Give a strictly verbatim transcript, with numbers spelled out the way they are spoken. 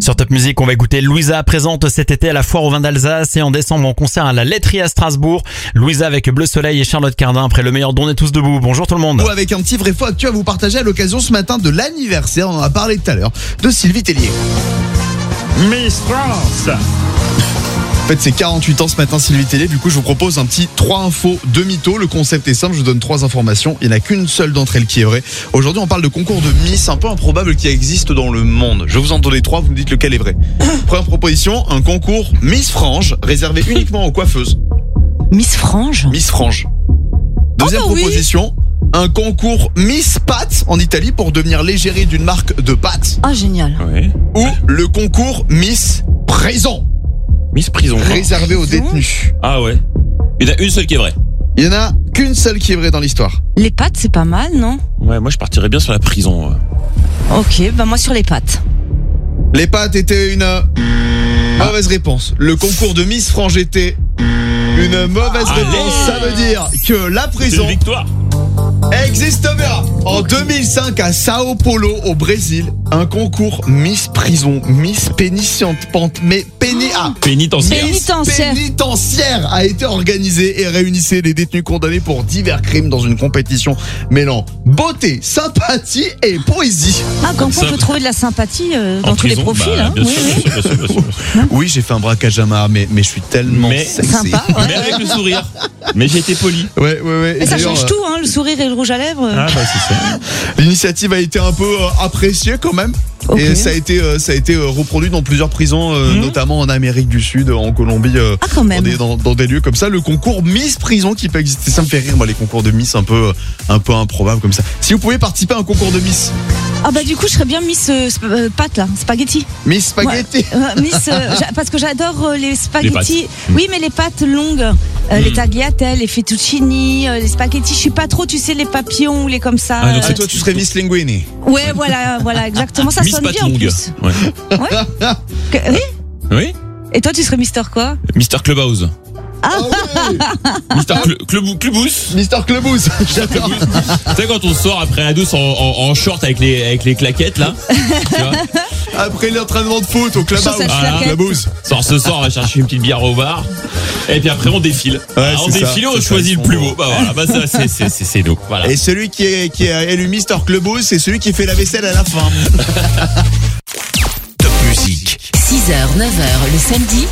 Sur Top Music, on va écouter Louisa présente cet été à la Foire au vin d'Alsace et en décembre en concert à la Laiterie à Strasbourg. Louisa avec Bleu Soleil et Charlotte Cardin après le meilleur don, on est tous debout. Bonjour tout le monde. Ou avec un petit vrai faux actu à vous partager à l'occasion ce matin de l'anniversaire, on en a parlé tout à l'heure, de Sylvie Tellier. Miss France. En fait, c'est quarante-huit ans ce matin, Sylvie Tellier. Du coup, je vous propose un petit trois infos, deux mythos. Le concept est simple, je vous donne trois informations. Il n'y en a qu'une seule d'entre elles qui est vraie. Aujourd'hui, on parle de concours de Miss un peu improbable qui existe dans le monde. Je vais vous en donner trois, vous me dites lequel est vrai. Première proposition, un concours Miss Frange, réservé uniquement aux coiffeuses. Miss Frange Miss Frange. Deuxième Oh bah oui. proposition, un concours Miss Pâtes en Italie pour devenir l'égérie d'une marque de pâtes. Ah, génial. Ouais. Ou le concours Miss Prison, Miss Prison. réservé aux détenus. Ah ouais. Il y en a une seule qui est vraie. Il y en a qu'une seule qui est vraie dans l'histoire. Les pâtes, c'est pas mal, non? Ouais, moi je partirais bien sur la prison. ouais. Ok, bah moi sur les pâtes. Les pâtes étaient une euh, mauvaise réponse. Le concours de Miss Frange était une mauvaise Allez. réponse. Ça veut dire que la C'est prison une victoire. existe bien. En deux mille cinq à Sao Paulo au Brésil, un concours Miss Prison, Miss Pénitentiaire, mais péni ah, Pénitentiaire. Pénitentiaire. pénitentiaire a été organisé et réunissait les détenus condamnés pour divers crimes dans une compétition mêlant beauté, sympathie et poésie. Ah, comme quoi on Ça- peut trouver de la sympathie euh, dans En tous les prison, profils. bah, hein. bien Oui, sûr, oui. bien sûr, bien sûr, bien sûr, bien sûr. Oui, j'ai fait un braquage à main, mais, mais je suis tellement Mais- sexy. Sympa. Ouais. Mais avec le sourire. Mais j'ai été poli. Ouais, ouais, ouais. Et ça d'ailleurs, change tout, hein, le sourire et le rouge à lèvres. Ah bah c'est ça. L'initiative a été un peu euh, appréciée quand même. Ok. Et ça a été, euh, ça a été euh, reproduit dans plusieurs prisons, euh, Mhm. notamment en Amérique du Sud, en Colombie, euh, Ah, quand dans, même. des, dans, dans des lieux comme ça. Le concours Miss Prison qui peut exister, ça me fait rire, moi, les concours de Miss un peu, euh, un peu improbables comme ça. Si vous pouvez participer à un concours de Miss, Ah, bah du coup, je serais bien Miss euh, sp- euh, pâtes, là, spaghetti. Miss Spaghetti. Euh, Miss, euh, j'a- parce que j'adore euh, les spaghettis. Les Oui, mais les pâtes longues, euh, les tagliatelles, les fettuccini, euh, les spaghettis. Je suis pas trop, tu sais, les papillons ou les comme ça. Ah, donc euh, Ah, toi, tu serais Miss Linguini. Ouais, voilà, voilà, exactement. Ça Miss sonne bien en Patlong. plus. Ouais. Que- oui. Oui. Et toi, tu serais Mister quoi? Mister Clubhouse. Ah ouais. Mister Cl- Club- Clubous. Mister Clubhouse. J'adore. Tu sais quand on sort après la douce en, en, en short avec les avec les claquettes là. Tu vois. Après l'entraînement de foot au Clubhouse. Chaussettes Ah, claquettes. Clubhouse. Sort ce soir, on va chercher une petite bière au bar. Et puis après on défile. Ouais, on c'est ça, défile, on c'est ça, choisit ils le sont plus bons. beau. Bah voilà, bah ça c'est c'est c'est, c'est nous. Voilà. Et celui qui est, qui est élu Mister Clubhouse, c'est celui qui fait la vaisselle à la fin. Top Music. six heures, neuf heures le samedi,